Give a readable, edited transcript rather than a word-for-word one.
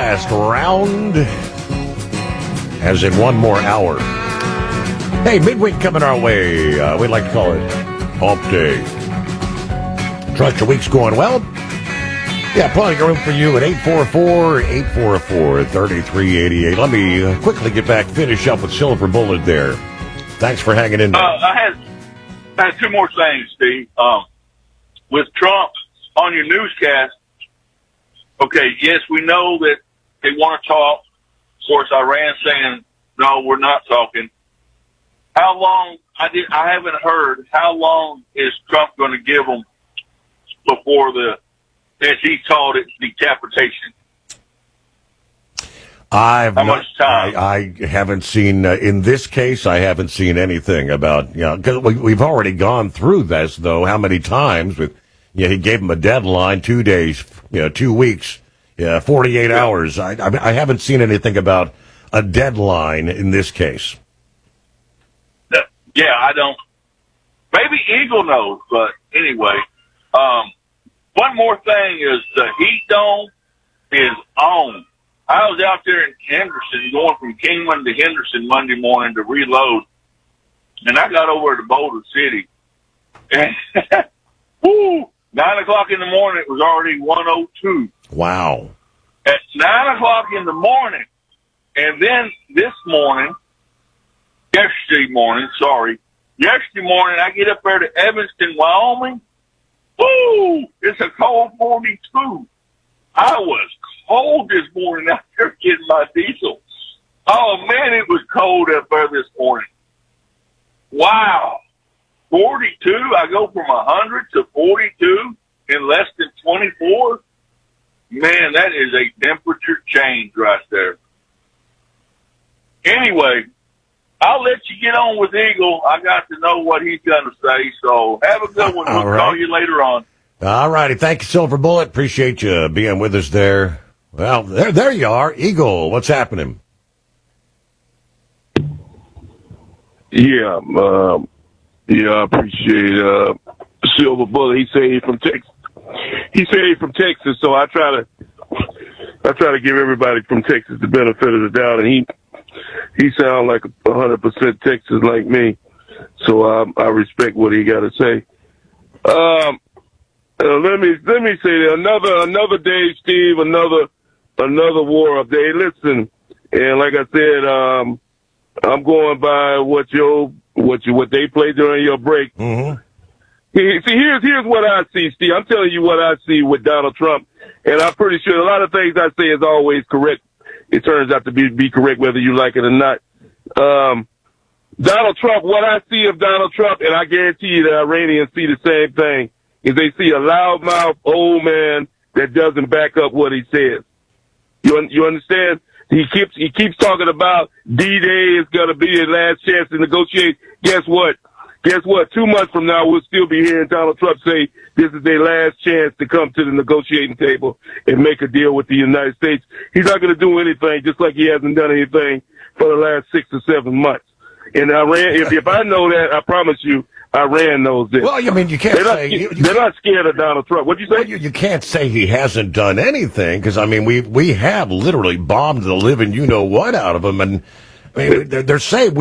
last round, as in one more hour. Hey, midweek coming our way. We like to call it Hump Day. Trust your week's going well. Yeah, plenty of room for you at 844-3388. Let me quickly get back, finish up with Silver Bullet there. Thanks for hanging in there. I had two more things, Steve. With Trump on your newscast, okay, yes, we know that they want to talk. Of course, Iran saying, no, we're not talking. How long, I haven't heard, how long is Trump going to give them before as he called it, decapitation? How much time? I haven't seen, in this case, I haven't seen anything about, because we've already gone through this, though, how many times with, he gave him a deadline, 2 days, 2 weeks, 48 hours. I haven't seen anything about a deadline in this case. Yeah, I don't. Maybe Eagle knows, but anyway. One more thing is the heat dome is on. I was out there in Henderson, going from Kingman to Henderson Monday morning to reload, and I got over to Boulder City. And 9 o'clock in the morning, it was already 102. Wow. At 9 o'clock in the morning, and then yesterday morning, I get up there to Evanston, Wyoming. Woo! It's a cold 42. I was cold this morning out there getting my diesel. Oh, man, it was cold up there this morning. Wow. 42? I go from 100 to 42 in less than 24? Man, that is a temperature change right there. Anyway, I'll let you get on with Eagle. I got to know what he's going to say, so have a good one. We'll call you later on. All righty. Thank you, Silver Bullet. Appreciate you being with us there. Well, there you are. Eagle, what's happening? Yeah, I appreciate Silver Bullet. He said he's from Texas. So I try to give everybody from Texas the benefit of the doubt, and he sounds like 100% Texas like me. So I respect what he got to say. Let me say that another day, Steve, another war update. Listen, and like I said, I'm going by what they played during your break. Mm-hmm. See, here's what I see, Steve. I'm telling you what I see with Donald Trump, and I'm pretty sure a lot of things I say is always correct. It turns out to be correct whether you like it or not. Donald Trump, what I see of Donald Trump, and I guarantee you the Iranians see the same thing, is they see a loudmouth old man that doesn't back up what he says. You understand? He keeps talking about D-Day is going to be his last chance to negotiate. Guess what? 2 months from now, we'll still be hearing Donald Trump say this is their last chance to come to the negotiating table and make a deal with the United States. He's not going to do anything, just like he hasn't done anything for the last 6 or 7 months. And Iran, if I know that, I promise you, Iran knows this. Well, I mean, you can't say... They're not scared of Donald Trump. What'd you say? Well, you can't say he hasn't done anything, because, I mean, we have literally bombed the living you-know-what out of him, and I mean, they're saying...